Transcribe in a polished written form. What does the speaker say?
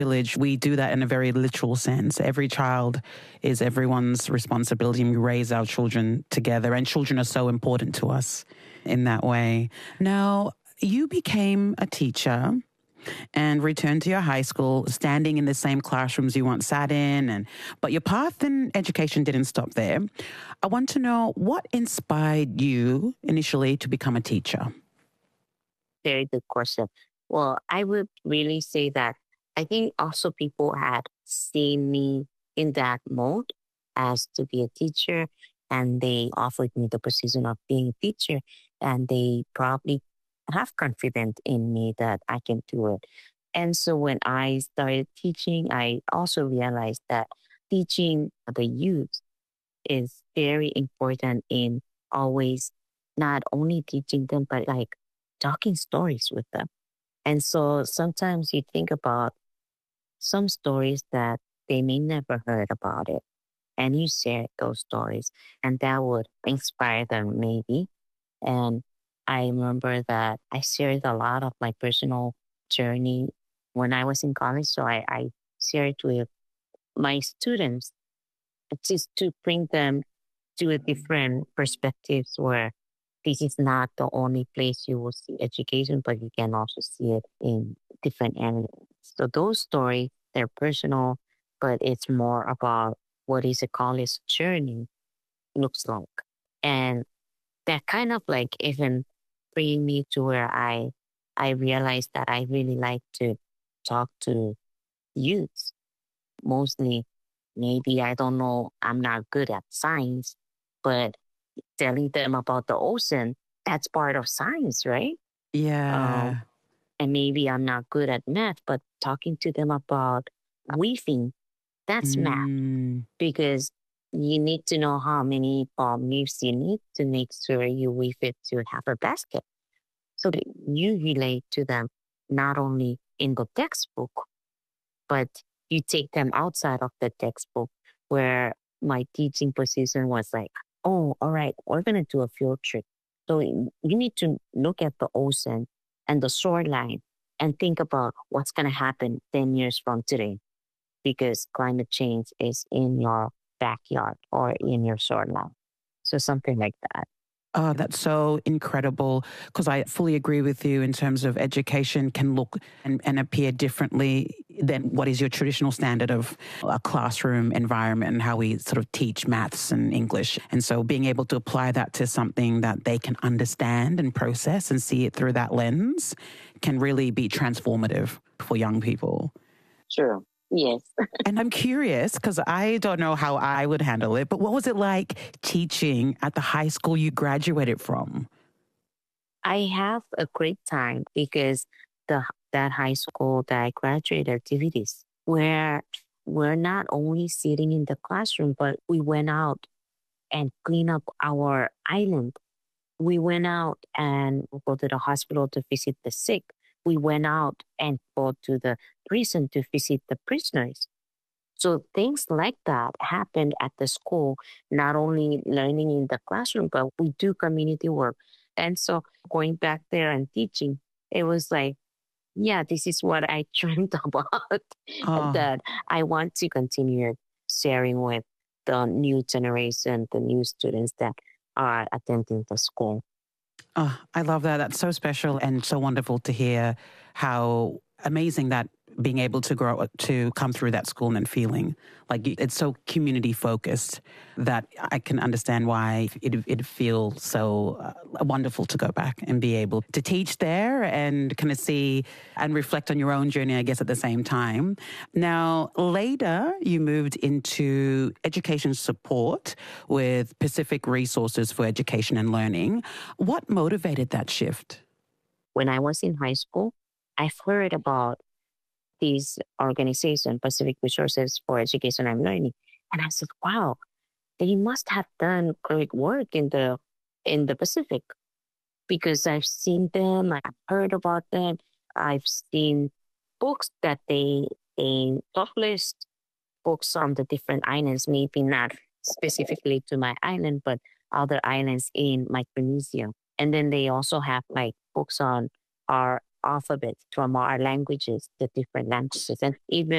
Village, we do that in a very literal sense. Every child is everyone's responsibility, and we raise our children together, and children are so important to us in that way. Now, you became a teacher and returned to your high school, standing in the same classrooms you once sat in, but your path in education didn't stop there. I want to know what inspired you initially to become a teacher? Very good question. Well, I would really say that I think also people had seen me in that mode as to be a teacher, and they offered me the position of being a teacher, and they probably have confidence in me that I can do it. And so when I started teaching, I also realized that teaching the youth is very important in always not only teaching them, but like talking stories with them. And so sometimes you think about some stories that they may never heard about it, and you share those stories, and that would inspire them maybe. And I remember that I shared a lot of my personal journey when I was in college. So I shared with my students just to bring them to a different perspectives where this is not the only place you will see education, but you can also see it in different areas. So those stories, they're personal, but it's more about what is a college journey looks like. And that kind of like even bringing me to where I realized that I really like to talk to youths. Mostly, maybe I don't know, I'm not good at science, but telling them about the ocean, that's part of science, right? Um, Yeah. and maybe I'm not good at math, but talking to them about weaving, that's math Mm. because you need to know how many palm leaves you need to make sure you weave it to have a basket. So that you relate to them not only in the textbook, but you take them outside of the textbook where my teaching position was like, oh, all right, we're going to do a field trip. So you need to look at the ocean and the shoreline and think about what's going to happen 10 years from today because climate change is in your backyard or in your shoreline. So something like that. Oh, that's so incredible because I fully agree with you in terms of education can look and appear differently than what is your traditional standard of a classroom environment and how we sort of teach maths and English. And so being able to apply that to something that they can understand and process and see it through that lens can really be transformative for young people. Sure. Yes. And I'm curious, because I don't know how I would handle it, but what was it like teaching at the high school you graduated from? I have a great time because that high school that I graduated activities where we're not only sitting in the classroom, but we went out and clean up our island. We went out and go to the hospital to visit the sick. We went out and go to the prison to visit the prisoners. So things like that happened at the school, not only learning in the classroom, but we do community work. And so going back there and teaching, it was like, yeah, this is what I dreamed about Oh, that I want to continue sharing with the new generation, the new students that are attending the school. oh, I love that. That's so special and so wonderful to hear how amazing that being able to grow to come through that school and feeling like it's so community focused that I can understand why it feels so wonderful to go back and be able to teach there and kind of see and reflect on your own journey, I guess, at the same time. Now, later you moved into education support with Pacific Resources for Education and Learning. What motivated that shift? When I was in high school, I've heard about this organization, Pacific Resources for Education and Learning. And I said, wow, they must have done great work in the Pacific because I've seen them, I've heard about them, I've seen books that they published, books on the different islands, maybe not specifically to my island, but other islands in Micronesia. And then they also have like books on our alphabets from our languages, the different languages, and even